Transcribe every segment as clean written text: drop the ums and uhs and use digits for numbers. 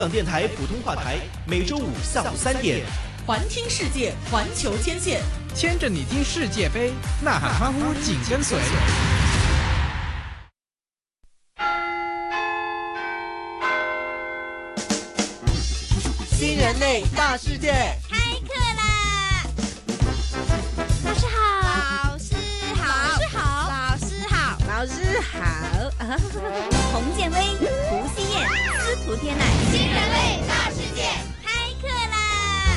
港电台普通话台，每周五下午3点， 环听世界，环球牵线， 牵着你听世界杯，呐喊欢呼紧跟随。 新人类大世界开课啦！老师好，老师好，老师好，老师好。洪建威、胡希燕、司徒天乃，新人类大世界开课啦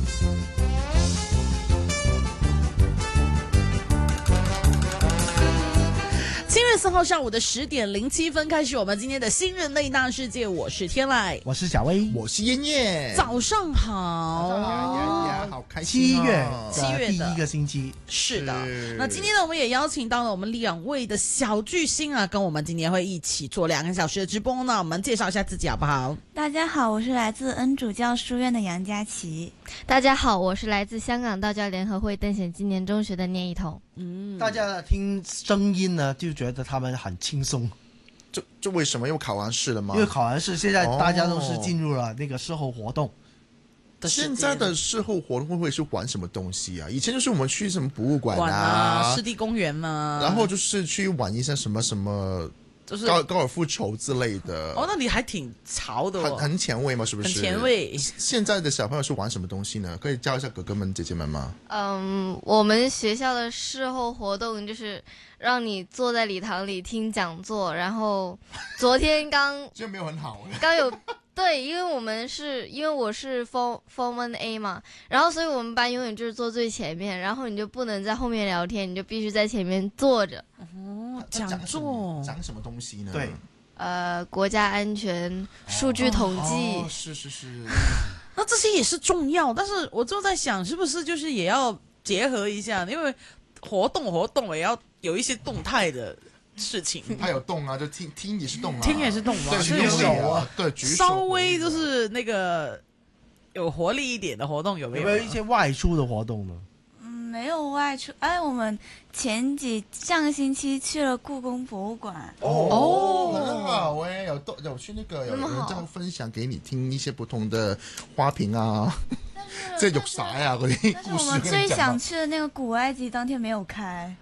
！7月4号上午的10点07分开始，我们今天的新人类大世界。我是天籁， 我是小薇， 我是燕燕。 早上好， 好开心 7月的第一个星期， 是的。那今天呢，我们也邀请到了我们2位的小巨星啊，跟我们今天会一起做2个小时的直播呢。我们介绍一下自己好不好？ 大家好，我是来自恩主教书院的杨佳琪。 大家好，我是来自香港道教联合会邓显纪念中学的聂一彤。 大家听声音呢，就觉得他们很轻松。 这为什么？因为考完试了吗？ 因为考完试，现在大家都是进入了那个事后活动。 现在的事后活动会是玩什么东西啊？以前就是我们去什么博物馆湿地公园嘛， 然后就是去玩一下什么。就是高尔夫球之类的哦，那你还挺潮的哦， 很前卫嘛，是不是？ 很前卫。 现在的小朋友是玩什么东西呢？可以教一下哥哥们姐姐们吗？ 我们学校的事后活动就是让你坐在礼堂里听讲座，然后昨天就没有很好， 刚有。对，因为我是 Form 1 A 嘛，然后所以我们班永远就是坐最前面，然后你就不能在后面聊天，你就必须在前面坐着。 讲座讲什么东西呢？ 对， 国家安全、数据统计。 是。 那这些也是重要，但是我就在想，是不是就是也要结合一下，因为活动也要有一些动态的。事情他有动啊，就听也是动啊， 听也是动嘛， 对，举手啊，对，举手。 稍微就是那个有活力一点的活动有没有？ 有没有一些外出的活动呢？ 没有外出。我们上个星期去了故宫博物馆。 很好哎，有去那个有人这样分享给你听一些不同的花瓶啊，这有啥呀？嗰啲故事。 我们最想去的那个古埃及当天没有开。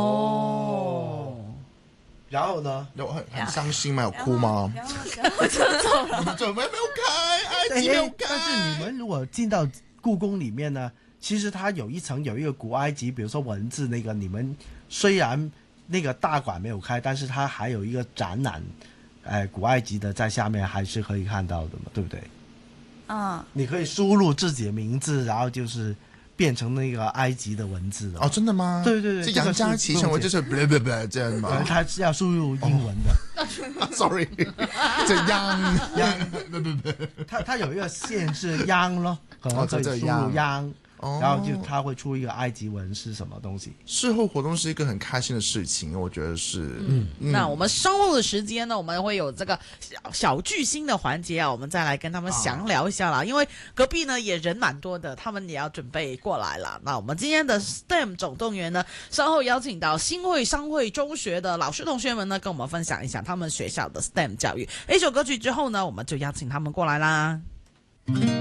然后呢？ 有很伤心吗？有哭吗？ 然后我就走了。 怎么没有开？埃及没有开。 但是你们如果进到故宫里面呢，其实它有一层有一个古埃及，比如说文字那个，你们虽然那个大馆没有开，但是它还有一个展览，古埃及的在下面还是可以看到的嘛，对不对？你可以输入自己的名字，然后就是变成那个埃及的文字的。 真的吗？ 对。这杨佳琪成为就是这样吗？ 他是要输入英文的。 Sorry， 这央， 他有一个线是央咯，可能可以输入央。然后他会出一个埃及文是什么东西。 事后活动是一个很开心的事情，我觉得是。 那我们稍后的时间呢，我们会有这个小巨星的环节啊，我们再来跟他们详聊一下啦。因为隔壁呢也人蛮多的，他们也要准备过来了。那我们今天的 STEM 总动员呢，稍后邀请到新会商会中学的老师同学们呢，跟我们分享一下他们学校的 STEM 教育。一首歌曲之后呢，我们就邀请他们过来啦。